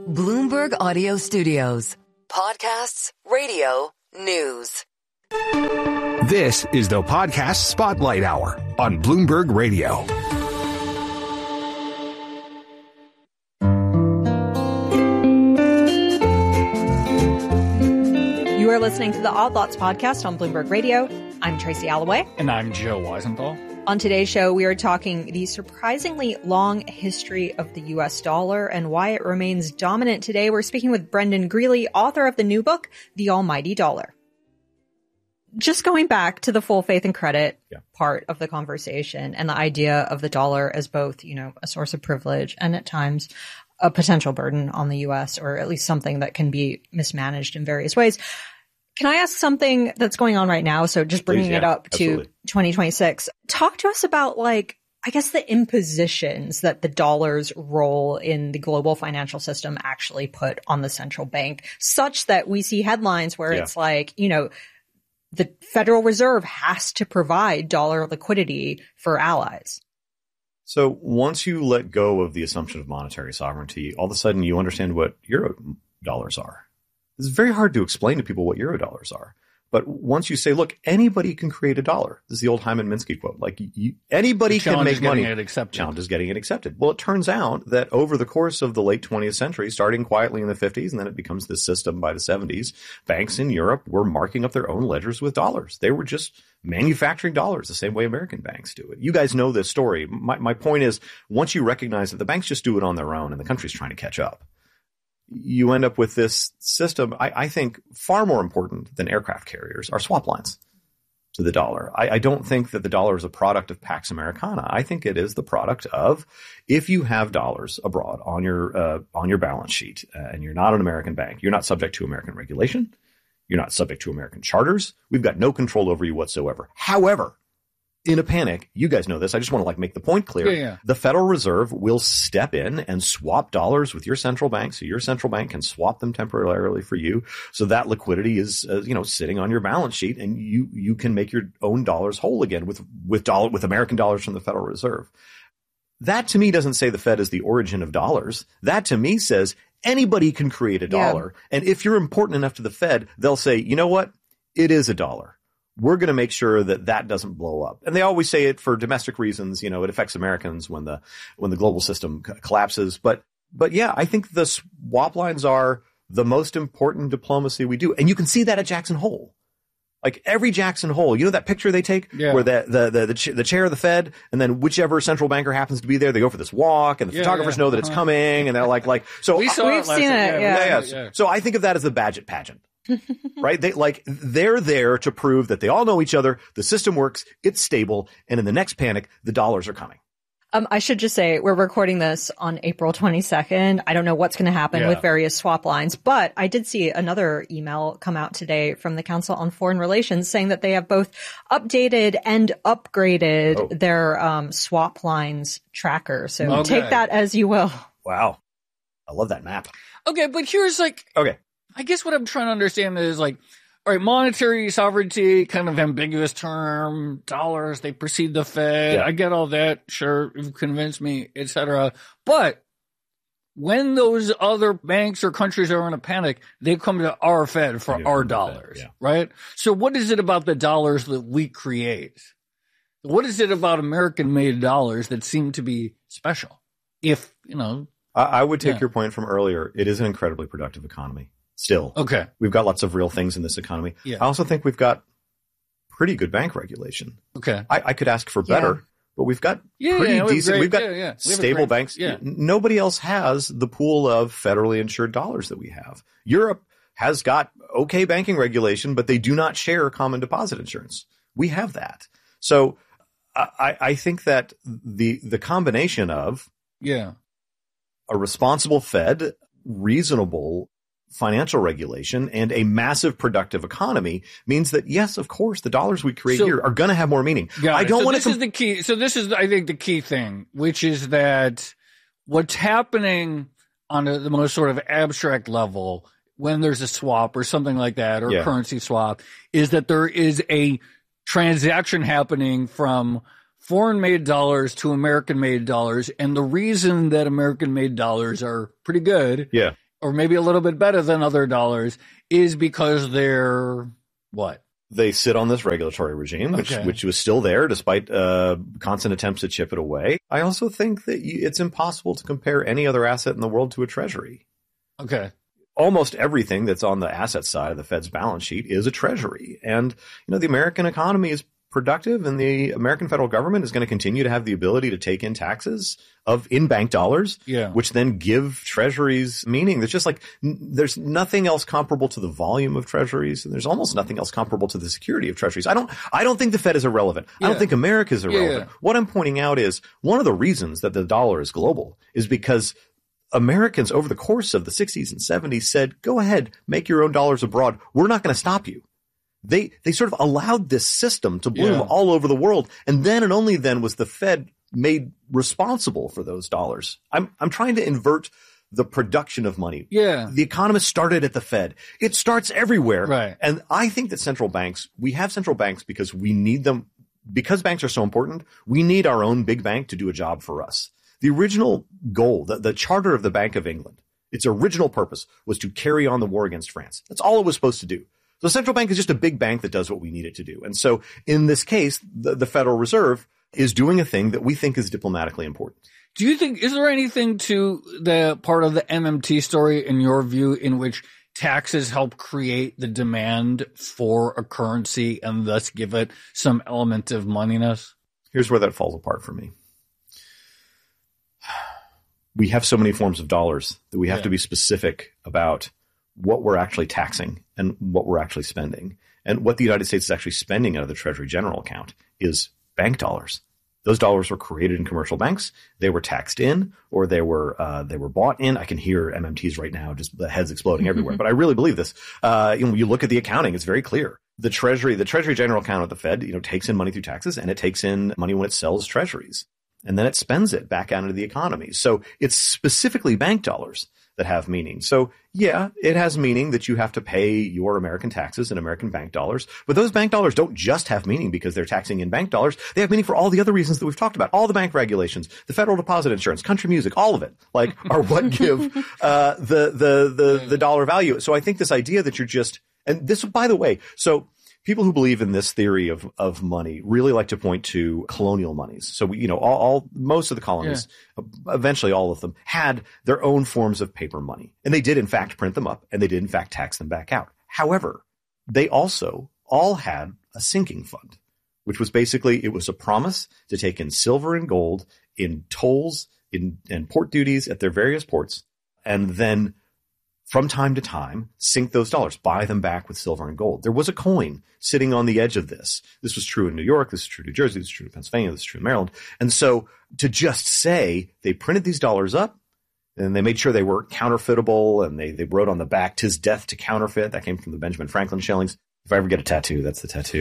Bloomberg Audio Studios. Podcasts, radio, news. This is the Podcast Spotlight Hour on Bloomberg Radio. You are listening to the Odd Lots podcast on Bloomberg Radio. I'm Tracy Alloway. And I'm Joe Weisenthal. On today's show, we are talking the surprisingly long history of the U.S. dollar and why it remains dominant today. We're speaking with Brendan Greeley, author of the new book, The Almighty Dollar. Just going back to the full faith and credit part of the conversation and the idea of the dollar as both, a source of privilege and at times a potential burden on the U.S., or at least something that can be mismanaged in various ways. Can I ask something that's going on right now? So just bringing it up to 2026. Talk to us about, the impositions that the dollar's role in the global financial system actually put on the central bank, such that we see headlines where it's the Federal Reserve has to provide dollar liquidity for allies. So once you let go of the assumption of monetary sovereignty, all of a sudden you understand what euro dollars are. It's very hard to explain to people what euro dollars are. But once you say, look, anybody can create a dollar. This is the old Hyman Minsky quote. Anybody can make money. Challenge is getting it accepted. Well, it turns out that over the course of the late 20th century, starting quietly in the 50s, and then it becomes this system by the 70s, banks in Europe were marking up their own ledgers with dollars. They were just manufacturing dollars the same way American banks do it. You guys know this story. My point is, once you recognize that the banks just do it on their own and the country's trying to catch up, you end up with this system, I think, far more important than aircraft carriers are swap lines to the dollar. I don't think that the dollar is a product of Pax Americana. I think it is the product of, if you have dollars abroad on your balance sheet and you're not an American bank, you're not subject to American regulation. You're not subject to American charters. We've got no control over you whatsoever. However, in a panic, you guys know this, I just want to make the point clear. The Federal Reserve will step in and swap dollars with your central bank, so your central bank can swap them temporarily for you. So that liquidity is, sitting on your balance sheet, and you can make your own dollars whole again with American dollars from the Federal Reserve. That to me doesn't say the Fed is the origin of dollars. That to me says anybody can create a dollar. And if you're important enough to the Fed, they'll say, you know what? It is a dollar. We're going to make sure that doesn't blow up. And they always say it for domestic reasons. It affects Americans when the global system collapses. But yeah, I think the swap lines are the most important diplomacy we do. And you can see that at Jackson Hole. Every Jackson Hole, that picture they take where the chair of the Fed and then whichever central banker happens to be there, they go for this walk and the photographers know that it's coming and they're so we've seen it. So I think of that as the Badgett pageant. Right? They're there to prove that they all know each other. The system works. It's stable. And in the next panic, the dollars are coming. I should just say we're recording this on April 22nd. I don't know what's going to happen with various swap lines, but I did see another email come out today from the Council on Foreign Relations saying that they have both updated and upgraded their swap lines tracker. So take that as you will. Wow. I love that map. Okay, but here's I guess what I'm trying to understand is all right, monetary sovereignty, kind of ambiguous term, dollars, they precede the Fed. Yeah. I get all that. Sure. You've convinced me, etc. But when those other banks or countries are in a panic, they come to our Fed for our dollars, right? So what is it about the dollars that we create? What is it about American made dollars that seem to be special? I would take your point from earlier. It is an incredibly productive economy. Still. Okay. We've got lots of real things in this economy. Yeah. I also think we've got pretty good bank regulation. Okay. I could ask for better, but we've got pretty decent. We've got stable banks. Yeah. Nobody else has the pool of federally insured dollars that we have. Europe has got okay banking regulation, but they do not share common deposit insurance. We have that. So I think that the combination of a responsible Fed, reasonable financial regulation, and a massive productive economy means that, yes, of course, the dollars we create here are going to have more meaning. I don't want to. This is the key. So this is, I think, the key thing, which is that what's happening on the most sort of abstract level when there's a swap or something like that, or currency swap, is that there is a transaction happening from foreign-made dollars to American-made dollars. And the reason that American-made dollars are pretty good or maybe a little bit better than other dollars, is because they're what? They sit on this regulatory regime, which was still there despite constant attempts to chip it away. I also think that it's impossible to compare any other asset in the world to a treasury. Okay. Almost everything that's on the asset side of the Fed's balance sheet is a treasury. And, the American economy is productive, and the American federal government is going to continue to have the ability to take in taxes in bank dollars, which then give treasuries meaning. There's just there's nothing else comparable to the volume of treasuries, and there's almost nothing else comparable to the security of treasuries. I don't think the Fed is irrelevant. I don't think America is irrelevant. What I'm pointing out is one of the reasons that the dollar is global is because Americans over the course of the 60s and 70s said, go ahead, make your own dollars abroad. We're not going to stop you. They sort of allowed this system to bloom all over the world. And then and only then was the Fed made responsible for those dollars. I'm trying to invert the production of money. Yeah. The economists started at the Fed. It starts everywhere. Right. And I think that we have central banks because we need them. Because banks are so important, we need our own big bank to do a job for us. The original goal, the charter of the Bank of England, its original purpose was to carry on the war against France. That's all it was supposed to do. So central bank is just a big bank that does what we need it to do. And so in this case, the Federal Reserve is doing a thing that we think is diplomatically important. Do you think, is there anything to the part of the MMT story, in your view, in which taxes help create the demand for a currency and thus give it some element of moneyness? Here's where that falls apart for me. We have so many forms of dollars that we have to be specific about what we're actually taxing and what we're actually spending. And what the United States is actually spending out of the Treasury General account is bank dollars. Those dollars were created in commercial banks. They were taxed in, or they were bought in. I can hear MMTs right now, just the heads exploding everywhere. But I really believe this. When you look at the accounting, it's very clear. The Treasury General account at the Fed, takes in money through taxes, and it takes in money when it sells treasuries. And then it spends it back out into the economy. So it's specifically bank dollars that have meaning. So yeah, it has meaning that you have to pay your American taxes in American bank dollars. But those bank dollars don't just have meaning because they're taxing in bank dollars. They have meaning for all the other reasons that we've talked about. All the bank regulations, the federal deposit insurance, country music, all of it, are what give the dollar value. So I think this idea that you're just, and this, by the way, so people who believe in this theory of money really like to point to colonial monies. So most of the colonies, eventually all of them, had their own forms of paper money, and they did in fact print them up, and they did in fact tax them back out. However, they also all had a sinking fund, which was basically, it was a promise to take in silver and gold in tolls and port duties at their various ports, and then from time to time, sink those dollars, buy them back with silver and gold. There was a coin sitting on the edge of this. This was true in New York. This is true in New Jersey. This is true in Pennsylvania. This is true in Maryland. And so to just say they printed these dollars up and they made sure they were counterfeitable, and they wrote on the back, "'Tis death to counterfeit." That came from the Benjamin Franklin shillings. If I ever get a tattoo, that's the tattoo.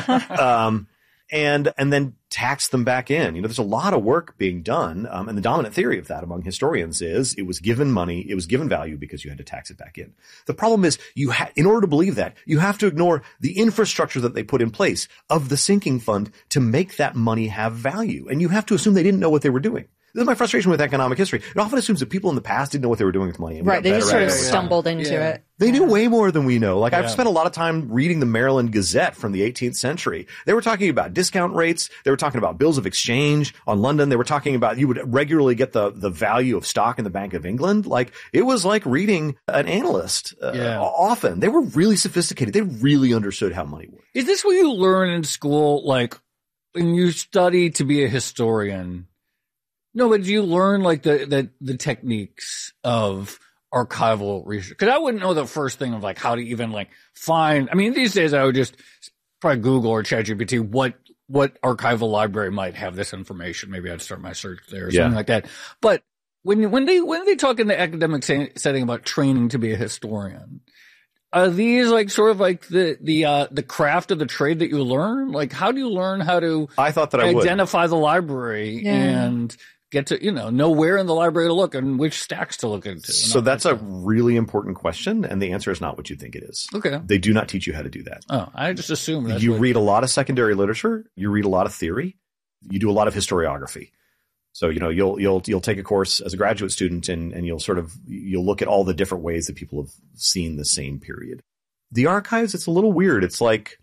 And then tax them back in. There's a lot of work being done. And the dominant theory of that among historians is it was given money, it was given value because you had to tax it back in. The problem is in order to believe that, you have to ignore the infrastructure that they put in place of the sinking fund to make that money have value. And you have to assume they didn't know what they were doing. This is my frustration with economic history. It often assumes that people in the past didn't know what they were doing with money. Right. They just sort of stumbled into it. They knew way more than we know. I've spent a lot of time reading the Maryland Gazette from the 18th century. They were talking about discount rates. They were talking about bills of exchange on London. They were talking about you would regularly get the value of stock in the Bank of England. It was like reading an analyst often. They were really sophisticated. They really understood how money worked. Is this what you learn in school? When you study to be a historian? No, but do you learn the techniques of archival research? Because I wouldn't know the first thing of how to even find. I mean, these days I would just probably Google or ChatGPT what archival library might have this information. Maybe I'd start my search there or something like that. But when they talk in the academic setting about training to be a historian, are these the craft of the trade that you learn? How do you learn how to identify the library and get to, know where in the library to look and which stacks to look into? So that's a really important question, and the answer is not what you think it is. Okay. They do not teach you how to do that. Oh, I just assume you read a lot of secondary literature. You read a lot of theory. You do a lot of historiography. So, you'll take a course as a graduate student and you'll look at all the different ways that people have seen the same period. The archives, it's a little weird. It's like,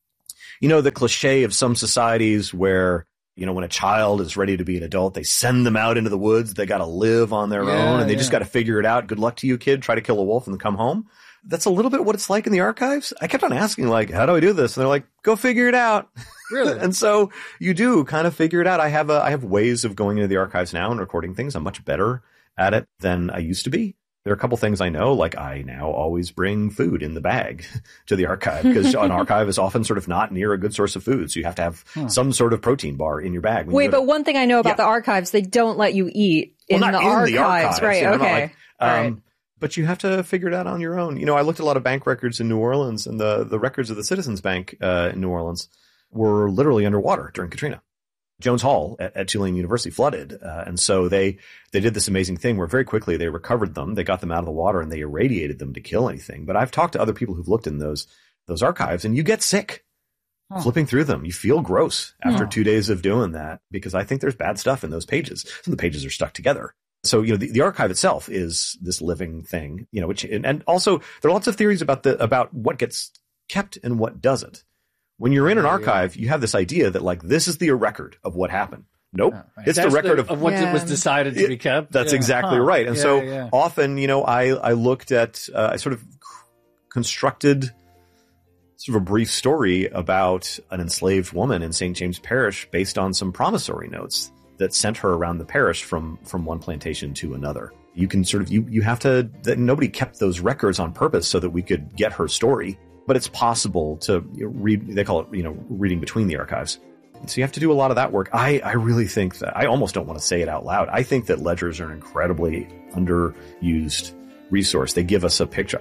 the cliche of some societies where, when a child is ready to be an adult, they send them out into the woods. They got to live on their own and they just got to figure it out. Good luck to you, kid. Try to kill a wolf and then come home. That's a little bit what it's like in the archives. I kept on asking, like, how do I do this? And they're like, go figure it out. Really? And so you do kind of figure it out. I have ways of going into the archives now and recording things. I'm much better at it than I used to be. There are a couple things I know, like I now always bring food in the bag to the archive because an archive is often sort of not near a good source of food. So you have to have some sort of protein bar in your bag. Wait, but one thing I know about the archives, they don't let you eat in the archives. Right, okay. Right. But you have to figure it out on your own. I looked at a lot of bank records in New Orleans, and the records of the Citizens Bank in New Orleans were literally underwater during Katrina. Jones Hall at Tulane University flooded. And so they did this amazing thing where very quickly they recovered them. They got them out of the water and they irradiated them to kill anything. But I've talked to other people who've looked in those archives and you get sick flipping through them. You feel gross after 2 days of doing that because I think there's bad stuff in those pages. Some of the pages are stuck together. So, the archive itself is this living thing, and also there are lots of theories about what gets kept and what doesn't. When you're in an archive, you have this idea that like, this is the record of what happened. Nope. It's the record of what was decided to be kept. That's exactly right. And often, I looked at, I sort of constructed sort of a brief story about an enslaved woman in St. James Parish based on some promissory notes that sent her around the parish from one plantation to another. You can sort of, you have to, that nobody kept those records on purpose so that we could get her story, but it's possible to read, they call it, reading between the archives. So you have to do a lot of that work. I really think that, I almost don't want to say it out loud. I think that ledgers are an incredibly underused resource. They give us a picture.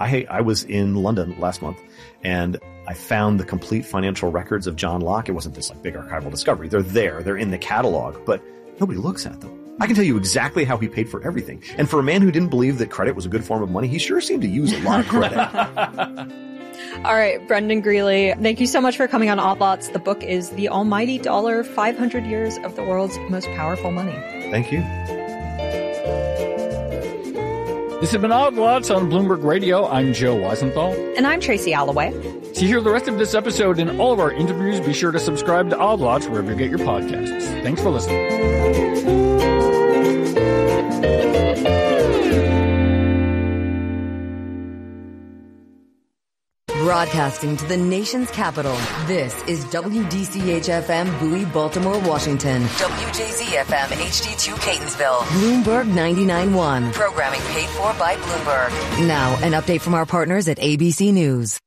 I was in London last month and I found the complete financial records of John Locke. It wasn't this like big archival discovery. They're there. They're in the catalog, but nobody looks at them. I can tell you exactly how he paid for everything. And for a man who didn't believe that credit was a good form of money, he sure seemed to use a lot of credit. All right, Brendan Greeley, thank you so much for coming on Odd Lots. The book is The Almighty Dollar, 500 Years of the World's Most Powerful Money. Thank you. This has been Odd Lots on Bloomberg Radio. I'm Joe Weisenthal. And I'm Tracy Alloway. To hear the rest of this episode and all of our interviews, be sure to subscribe to Odd Lots wherever you get your podcasts. Thanks for listening. Broadcasting to the nation's capital, this is WDCH-FM Bowie, Baltimore, Washington. WJZ-FM HD2 Catonsville. Bloomberg 99.1. Programming paid for by Bloomberg. Now, an update from our partners at ABC News.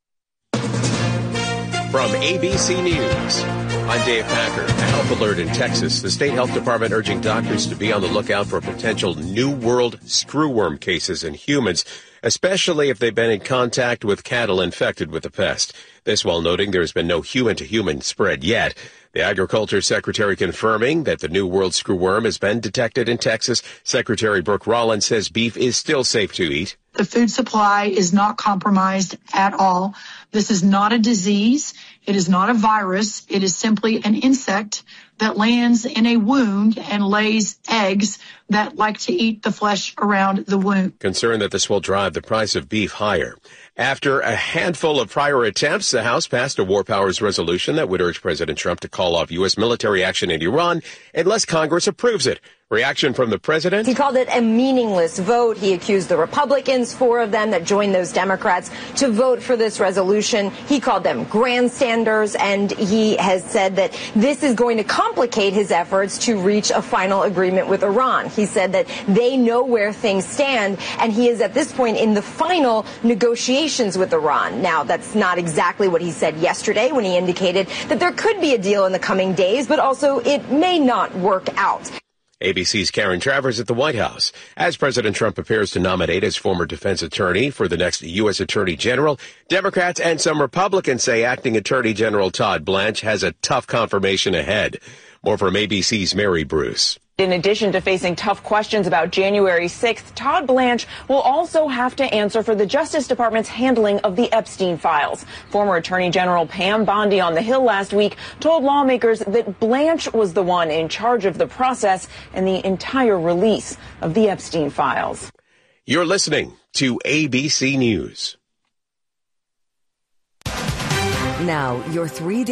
From ABC News, I'm Dave Packer. A health alert in Texas. The state health department urging doctors to be on the lookout for potential New World screwworm cases in humans, especially if they've been in contact with cattle infected with the pest. This while noting there has been no human-to-human spread yet. The Agriculture Secretary confirming that the New World screwworm has been detected in Texas. Secretary Brooke Rollins says beef is still safe to eat. The food supply is not compromised at all. This is not a disease. It is not a virus. It is simply an insect that lands in a wound and lays eggs that like to eat the flesh around the wound. Concern that this will drive the price of beef higher. After a handful of prior attempts, the House passed a war powers resolution that would urge President Trump to call off U.S. military action in Iran unless Congress approves it. Reaction from the president? He called it a meaningless vote. He accused the Republicans, 4 of them that joined those Democrats, to vote for this resolution. He called them grandstanders, and he has said that this is going to complicate his efforts to reach a final agreement with Iran. He said that they know where things stand, and he is at this point in the final negotiations with Iran. Now, that's not exactly what he said yesterday when he indicated that there could be a deal in the coming days, but also it may not work out. ABC's Karen Travers at the White House. As President Trump prepares to nominate his former defense attorney for the next U.S. Attorney General, Democrats and some Republicans say acting Attorney General Todd Blanche has a tough confirmation ahead. More from ABC's Mary Bruce. In addition to facing tough questions about January 6th, Todd Blanche will also have to answer for the Justice Department's handling of the Epstein files. Former Attorney General Pam Bondi on the Hill last week told lawmakers that Blanche was the one in charge of the process and the entire release of the Epstein files. You're listening to ABC News. Now, your 3-day